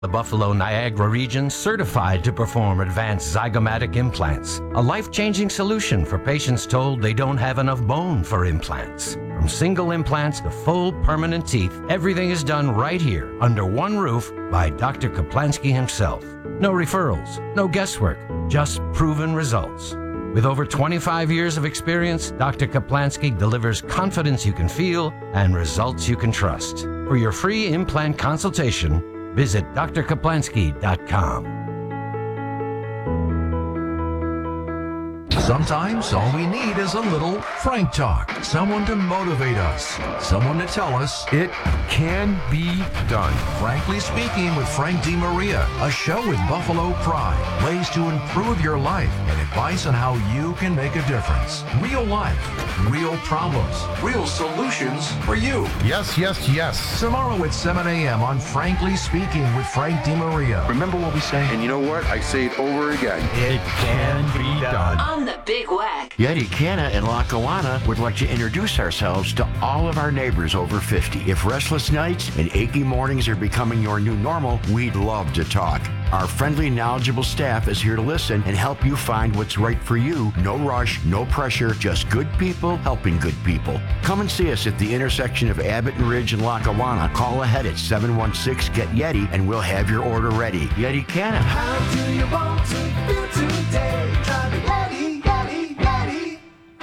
The Buffalo Niagara region certified to perform advanced zygomatic implants, a life-changing solution for patients told they don't have enough bone for implants. From single implants to full permanent teeth, everything is done right here under one roof by Dr. Kaplansky himself. No referrals, no guesswork, just proven results. With over 25 years of experience, Dr. Kaplansky delivers confidence you can feel and results you can trust. For your free implant consultation, visit drkaplansky.com. Sometimes all we need is a little Frank talk. Someone to motivate us. Someone to tell us it can be done. Frankly Speaking with Frank DeMaria, a show with Buffalo Pride. Ways to improve your life and advice on how you can make a difference. Real life, real problems, real solutions for you. Yes, yes, yes. Tomorrow at 7 a.m. on Frankly Speaking with Frank DeMaria. Remember what we say? And you know what? I say it over again. It can be done. On the Big Wack. Yeti Canna and Lackawanna would like to introduce ourselves to all of our neighbors over 50. If restless nights and achy mornings are becoming your new normal, we'd love to talk. Our friendly, knowledgeable staff is here to listen and help you find what's right for you. No rush, no pressure, just good people helping good people. Come and see us at the intersection of Abbott and Ridge and Lackawanna. Call ahead at 716-GET-YETI and we'll have your order ready. Yeti Canna. How do you want to feel today? Try the Yeti, Yeti, Yeti.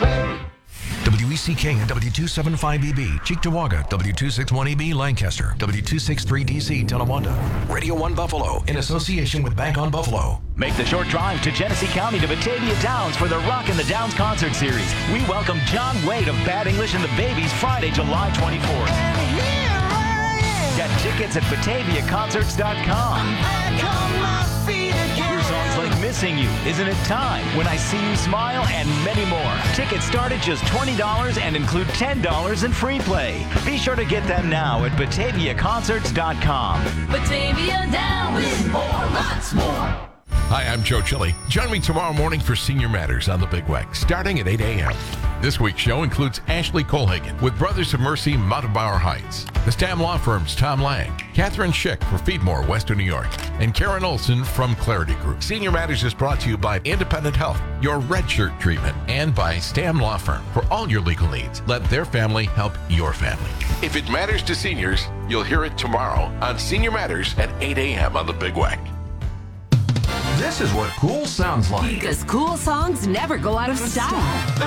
WECK and W275EB, Cheektowaga, W261EB, Lancaster, W263DC, Tonawanda. Radio 1 Buffalo, in association with Bank on Buffalo. Make the short drive to Genesee County to Batavia Downs for the Rock in the Downs concert series. We welcome John Wade of Bad English and the Babies Friday, July 24th. Get tickets at BataviaConcerts.com. Hear songs like Missing You, Isn't It Time, When I See You Smile, and many more. Tickets start at just $20 and include $10 in free play. Be sure to get them now at BataviaConcerts.com. Batavia down with more, lots more. Hi, I'm Joe Chili. Join me tomorrow morning for Senior Matters on the Big Wack, starting at 8 a.m. This week's show includes Ashley Colhagen with Brothers of Mercy, Mountain Heights, the Stam Law Firm's Tom Lang, Catherine Schick for Feedmore, Western New York, and Karen Olson from Clarity Group. Senior Matters is brought to you by Independent Health, your red shirt treatment, and by Stam Law Firm. For all your legal needs, let their family help your family. If it matters to seniors, you'll hear it tomorrow on Senior Matters at 8 a.m. on the Big Wack. This is what cool sounds like. Because cool songs never go out of style.